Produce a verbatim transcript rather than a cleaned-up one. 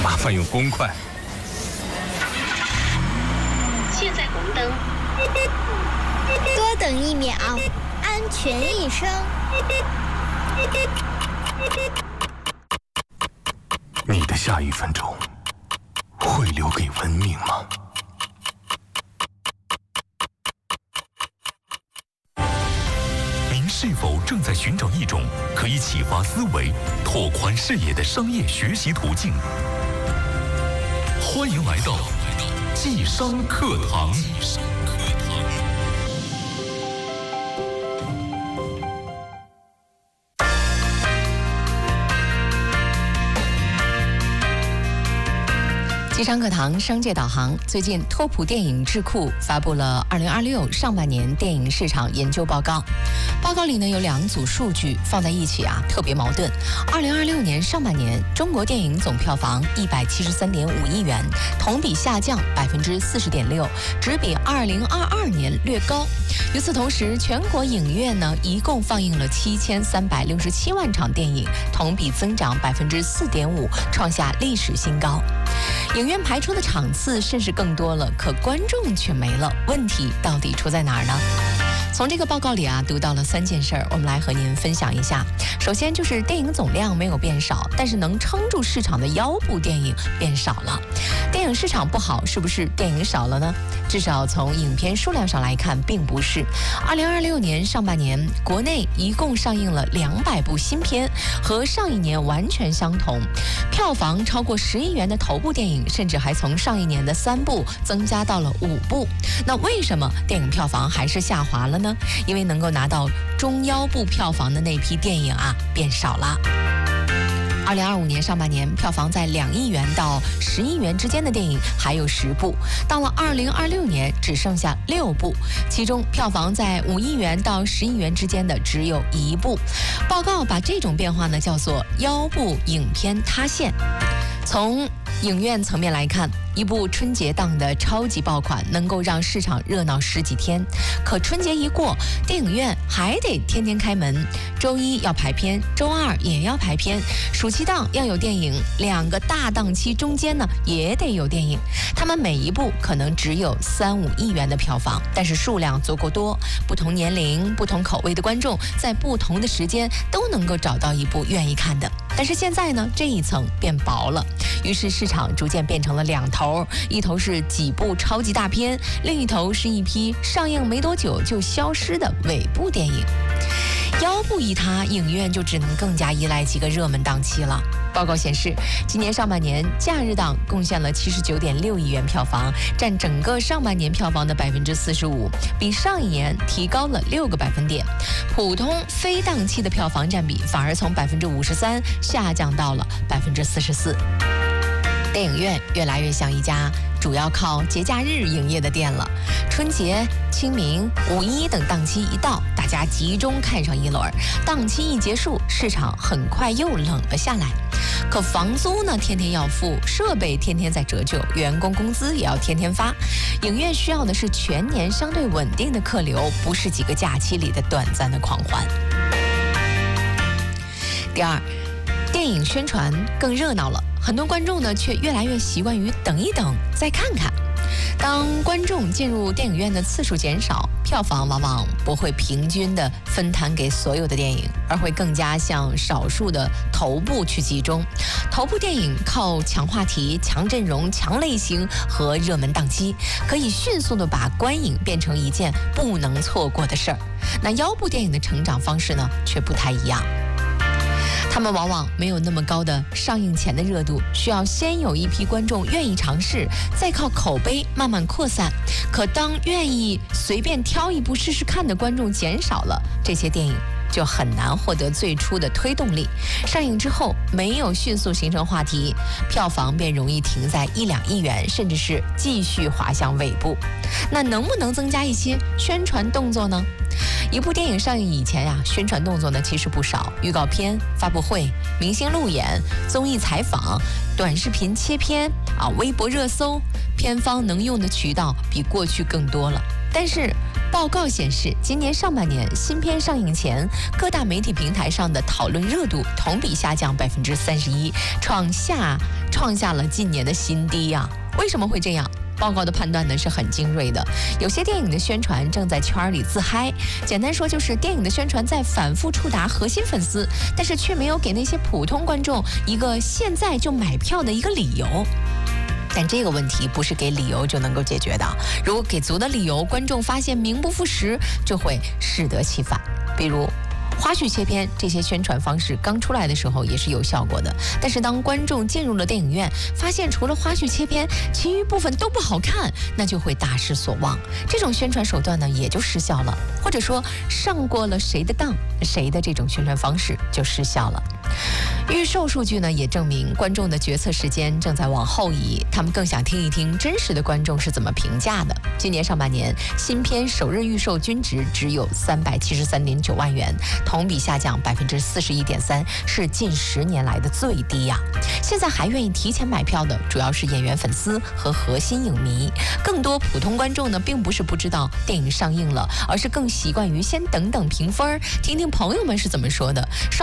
麻烦用公筷。 现在红灯， 多等一秒，安全一生。 你的下一分钟会留给文明吗？ 您是否正在寻找一种可以启发思维、拓宽视野的商业学习途径？欢迎来到济商课堂。 济商课堂商界导航。最近，拓普电影智库发布了二零二六上半年电影市场研究报告。报告里呢有两组数据放在一起啊，特别矛盾。二零二六年上半年，中国电影总票房一百七十三点五亿元，同比下降百分之四十点六，只比二零二二年略高。与此同时，全国影院呢一共放映了七千三百六十七万场电影，同比增长百分之四点五，创下历史新高。影院排出的场次甚至更多了，可观众却没了。问题到底出在哪儿呢？从这个报告里啊，读到了三件事儿，我们来和您分享一下。首先就是电影总量没有变少，但是能撑住市场的腰部电影变少了。电影市场不好，是不是电影少了呢？至少从影片数量上来看，并不是。二零二六年上半年，国内一共上映了两百部新片，和上一年完全相同。票房超过十亿元的头部电影，甚至还从上一年的三部增加到了五部。那为什么电影票房还是下滑了呢？因为能够拿到中腰部票房的那批电影啊变少了。二零二五年上半年，票房在两亿元到十亿元之间的电影还有十部，到了二零二六年只剩下六部，其中票房在五亿元到十亿元之间的只有一部。报告把这种变化呢叫做腰部影片塌陷。从影院层面来看，一部春节档的超级爆款能够让市场热闹十几天，可春节一过，电影院还得天天开门，周一要排片，周二也要排片，暑期档要有电影，两个大档期中间呢也得有电影。他们每一部可能只有三五亿元的票房，但是数量足够多，不同年龄、不同口味的观众在不同的时间都能够找到一部愿意看的。但是现在呢，这一层变薄了，于是市场逐渐变成了两头，一头是几部超级大片，另一头是一批上映没多久就消失的尾部电影。腰部一塌，影院就只能更加依赖几个热门档期了。报告显示，今年上半年假日档贡献了七十九点六亿元票房，占整个上半年票房的百分之四十五，比上一年提高了六个百分点。普通非档期的票房占比反而从百分之五十三下降到了百分之四十四。电影院越来越像一家主要靠节假日营业的店了。春节、清明、五一等档期一到，大家集中看上一轮，档期一结束，市场很快又冷了下来。可房租呢，天天要付，设备天天在折旧，员工工资也要天天发。影院需要的是全年相对稳定的客流，不是几个假期里的短暂的狂欢。第二，电影宣传更热闹了，很多观众呢却越来越习惯于等一等再看看。当观众进入电影院的次数减少，票房往往不会平均的分摊给所有的电影，而会更加向少数的头部去集中。头部电影靠强话题、强阵容、强类型和热门档期，可以迅速的把观影变成一件不能错过的事儿。那腰部电影的成长方式呢，却不太一样。他们往往没有那么高的上映前的热度，需要先有一批观众愿意尝试，再靠口碑慢慢扩散。可当愿意随便挑一部试试看的观众减少了，这些电影就很难获得最初的推动力。上映之后没有迅速形成话题，票房便容易停在一两亿元，甚至是继续滑向尾部。那能不能增加一些宣传动作呢？一部电影上映以前呀、啊，宣传动作呢其实不少，预告片、发布会、明星路演、综艺采访、短视频切片啊、微博热搜，片方能用的渠道比过去更多了。 但是报告显示，今年上半年新片上映前，各大媒体平台上的讨论热度同比下降百分之三十一，创下创下了近年的新低啊！为什么会这样？报告的判断呢是很精锐的。有些电影的宣传正在圈里自嗨，简单说就是电影的宣传在反复触达核心粉丝，但是却没有给那些普通观众一个现在就买票的一个理由。但这个问题不是给理由就能够解决的，如果给足的理由，观众发现名不副实，就会适得其反。比如花絮切片这些宣传方式刚出来的时候也是有效果的，但是当观众进入了电影院，发现除了花絮切片，其余部分都不好看，那就会大失所望。这种宣传手段呢也就失效了，或者说上过了谁的当，谁的这种宣传方式就失效了。预售数据呢也证明观众的决策时间正在往后移，他们更想听一听真实的观众是怎么评价的。今年上半年新片首日预售均值只有三百七十三点九万元，同比下降百分之四十一点三，是近十年来的最低呀、啊。现在还愿意提前买票的主要是演员粉丝和核心影迷，更多普通观众呢并不是不知道电影上映了，而是更习惯于先等等评分，听听朋友们是怎么说的。